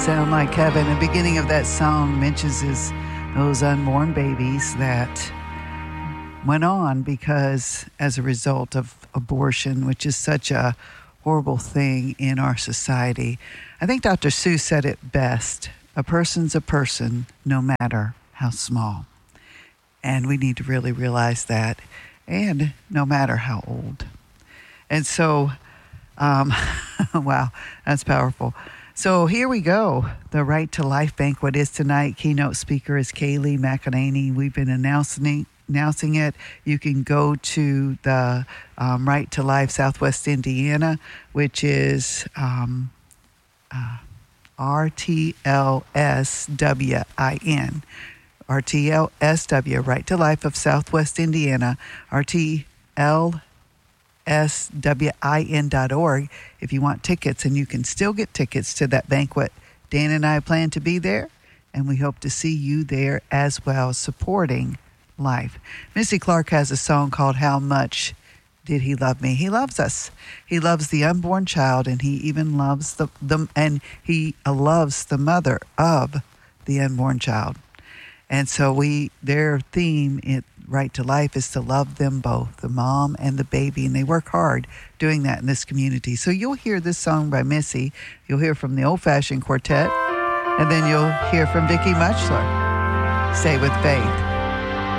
Sound like heaven. The beginning of that song mentions those unborn babies that went on because as a result of abortion, which is such a horrible thing in our society. I think Dr. Seuss said it best. A person's a person, no matter how small. And we need to really realize that, and no matter how old. And so, wow, that's powerful. So here we go. The Right to Life Banquet is tonight. Keynote speaker is Kaylee McEnany. We've been announcing it. You can go to the Right to Life Southwest Indiana, which is RTLSWIN. RTLSW, Right to Life of Southwest Indiana, RTLSWIN.org if you want tickets, and you can still get tickets to that banquet. Dan and I plan to be there, and we hope to see you there as well, supporting life. Missy Clark has a song called How Much Did He Love Me? He loves us. He loves the unborn child, and he even loves he loves the mother of the unborn child. And so their theme at Right to Life is to love them both, the mom and the baby, and they work hard doing that in this community. So you'll hear this song by Missy, you'll hear from the Old Fashioned Quartet, and then you'll hear from Vicki Muchler. Stay with Faith.